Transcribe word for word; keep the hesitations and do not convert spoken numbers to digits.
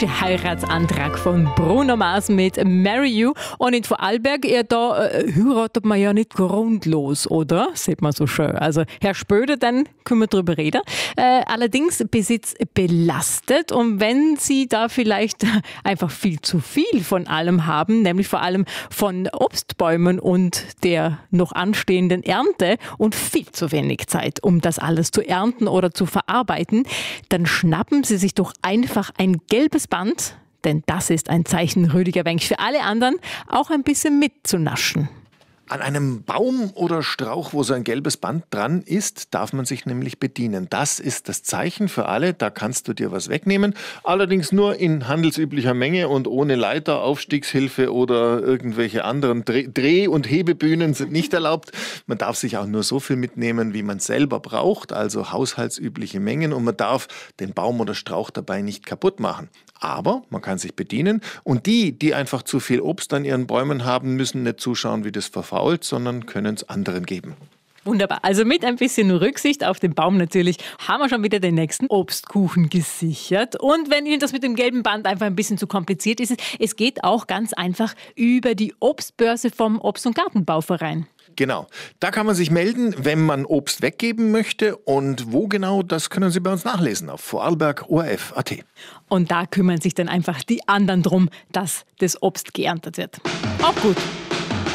Der Heiratsantrag von Bruno Mars mit Marry You. Und in Vorarlberg, ja, da äh, heiratet man ja nicht grundlos, oder? Sieht man so schön. Also Herr Spöder, dann können wir drüber reden. Äh, allerdings Besitz belastet. Und wenn Sie da vielleicht einfach viel zu viel von allem haben, nämlich vor allem von Obstbäumen und der noch anstehenden Ernte und viel zu wenig Zeit, um das alles zu ernten oder zu verarbeiten, dann schnappen Sie sich doch einfach ein gelbes Band, denn das ist ein Zeichen, Rüdiger Wenk, für alle anderen auch ein bisschen mitzunaschen. An einem Baum oder Strauch, wo so ein gelbes Band dran ist, darf man sich nämlich bedienen. Das ist das Zeichen für alle, da kannst du dir was wegnehmen. Allerdings nur in handelsüblicher Menge und ohne Leiter, Aufstiegshilfe oder irgendwelche anderen Dreh- Dreh- und Hebebühnen sind nicht erlaubt. Man darf sich auch nur so viel mitnehmen, wie man selber braucht, also haushaltsübliche Mengen. Und man darf den Baum oder Strauch dabei nicht kaputt machen. Aber man kann sich bedienen und die, die einfach zu viel Obst an ihren Bäumen haben, müssen nicht zuschauen, wie das verfault, sondern können es anderen geben. Wunderbar. Also mit ein bisschen Rücksicht auf den Baum natürlich haben wir schon wieder den nächsten Obstkuchen gesichert. Und wenn Ihnen das mit dem gelben Band einfach ein bisschen zu kompliziert ist, es geht auch ganz einfach über die Obstbörse vom Obst- und Gartenbauverein. Genau, da kann man sich melden, wenn man Obst weggeben möchte. Und wo genau, das können Sie bei uns nachlesen auf vorarlberg O R F Punkt A T. Und da kümmern sich dann einfach die anderen drum, dass das Obst geerntet wird. Auch gut.